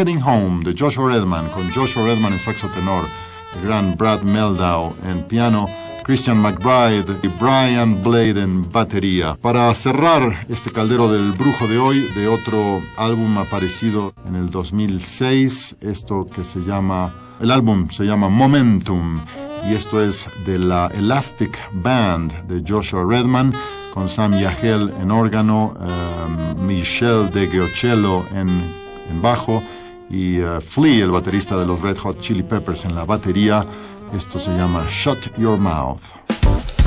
Heading Home de Joshua Redman, con Joshua Redman en saxo tenor, el gran Brad Mehldau en piano, Christian McBride y Brian Blade en batería. Para cerrar este caldero del brujo de hoy, de otro álbum aparecido en el 2006, el álbum se llama Momentum, y esto es de la Elastic Band de Joshua Redman, con Sam Yahel en órgano, Michelle de Giocello en bajo, y Flea, el baterista de los Red Hot Chili Peppers, en la batería. Esto se llama Shut Your Mouth.